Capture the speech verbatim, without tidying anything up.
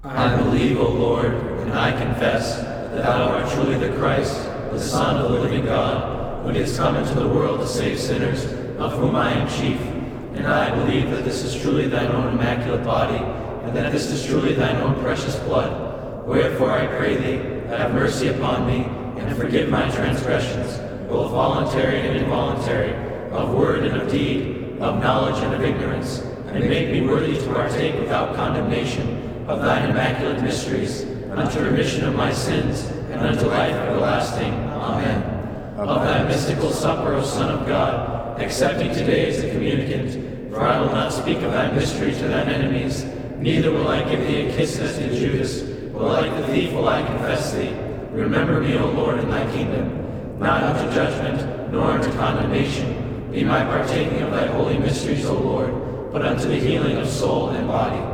I believe, O Lord, and I confess that thou art truly the Christ, the Son of the living God, who didst come into the world to save sinners, of whom I am chief. And I believe that this is truly thine own immaculate body, and that this is truly thine own precious blood. Wherefore I pray thee, have mercy upon me, and forgive my transgressions, both voluntary and involuntary, of word and of deed, of knowledge and of ignorance, and make me worthy to partake without condemnation of thine immaculate mysteries, unto remission of my sins, and unto life everlasting. Amen. Of thy mystical supper, O Son of God, accepting today as a communicant, for I will not speak of thy mystery to thine enemies, neither will I give thee a kiss as to Judas, but like the thief will I confess thee. Remember me, O Lord, in thy kingdom, not unto judgment, nor unto condemnation. Be my partaking of thy holy mysteries, O Lord, but unto the healing of soul and body.